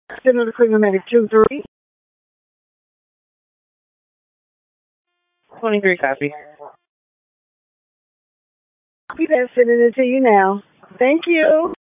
Senator Cleveland Medic 23 copy. Copy that, sending it to you now. Thank you.